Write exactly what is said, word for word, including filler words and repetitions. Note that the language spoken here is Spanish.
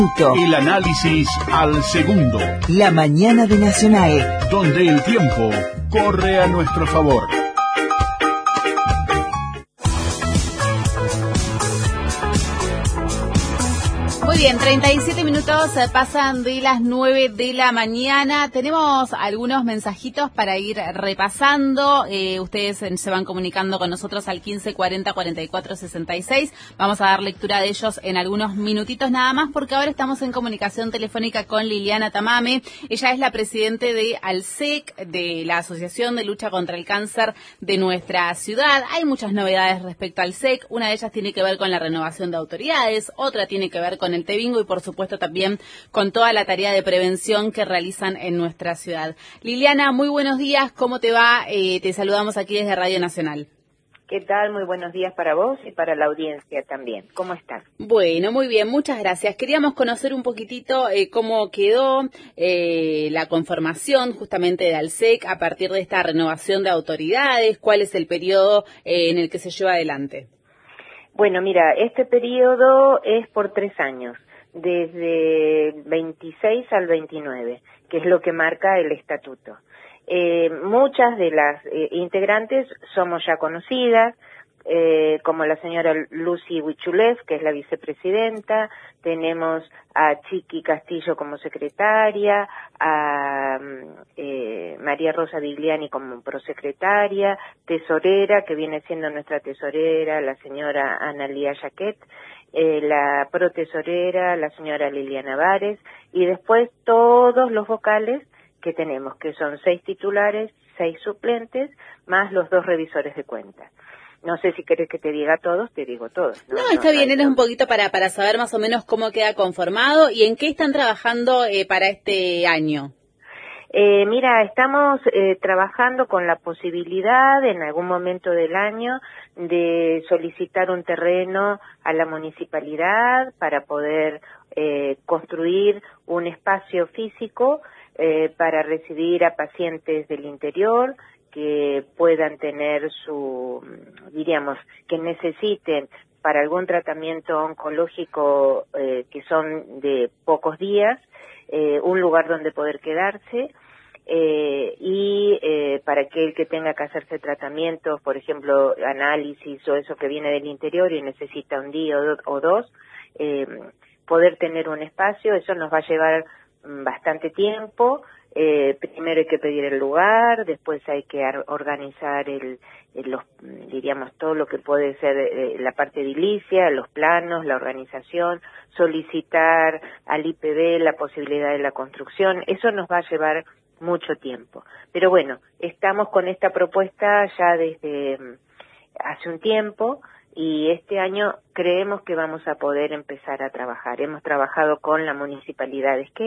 El análisis al segundo. La mañana de Nacional. Donde el tiempo corre a nuestro favor. Muy bien, treinta y siete minutos pasan de las nueve de la mañana. Tenemos algunos mensajitos para ir repasando. Eh, ustedes se van comunicando con nosotros al quince cuarenta cuarenta y cuatro sesenta y seis. Vamos a dar lectura de ellos en algunos minutitos nada más, porque ahora estamos en comunicación telefónica con Liliana Tamame. Ella es la presidente de ALSEC, de la Asociación de Lucha contra el Cáncer de nuestra ciudad. Hay muchas novedades respecto al ALSEC. Una de ellas tiene que ver con la renovación de autoridades, otra tiene que ver con el Tebingo y por supuesto también con toda la tarea de prevención que realizan en nuestra ciudad. Liliana, muy buenos días, ¿cómo te va? Eh, te saludamos aquí desde Radio Nacional. ¿Qué tal? Muy buenos días para vos y para la audiencia también. ¿Cómo están? Bueno, muy bien, muchas gracias. Queríamos conocer un poquitito eh, cómo quedó eh, la conformación justamente de ALSEC a partir de esta renovación de autoridades, cuál es el periodo eh, en el que se lleva adelante. Bueno, mira, este periodo es por tres años, desde el veintiséis al veintinueve, que es lo que marca el estatuto. Eh, muchas de las eh, integrantes somos ya conocidas, eh, como la señora Lucy Huichulef, que es la vicepresidenta, tenemos a Chiqui Castillo como secretaria, a eh, María Rosa Vigliani como prosecretaria, tesorera, que viene siendo nuestra tesorera, la señora Analía Jaquet, eh, la protesorera, la señora Liliana Vares, y después todos los vocales que tenemos, que son seis titulares, seis suplentes, más los dos revisores de cuentas. No sé si querés que te diga todos, te digo todos. No, no está no, bien, no, eres un poquito para para saber más o menos cómo queda conformado y en qué están trabajando eh, para este año. Eh, mira, estamos eh, trabajando con la posibilidad en algún momento del año de solicitar un terreno a la municipalidad para poder eh, construir un espacio físico eh, para recibir a pacientes del interior que puedan tener su, diríamos, que necesiten para algún tratamiento oncológico eh, que son de pocos días, eh, un lugar donde poder quedarse, eh, y eh, para aquel que tenga que hacerse tratamientos, por ejemplo, análisis o eso que viene del interior y necesita un día o, do, o dos, eh, poder tener un espacio. Eso nos va a llevar bastante tiempo. Eh, primero hay que pedir el lugar, después hay que organizar el, el los, diríamos, todo lo que puede ser eh, la parte edilicia, los planos, la organización, solicitar al I P B la posibilidad de la construcción. Eso nos va a llevar mucho tiempo. Pero bueno, estamos con esta propuesta ya desde hace un tiempo y este año creemos que vamos a poder empezar a trabajar. Hemos trabajado con la municipalidad de Esquel,